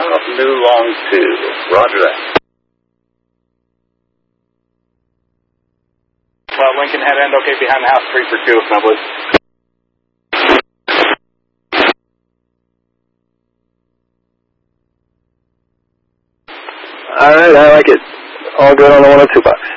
New Long 2. Roger that. Lincoln head end, okay, behind the house, 3 for 2, if not, please. All right, I like it. All good on the 102 box.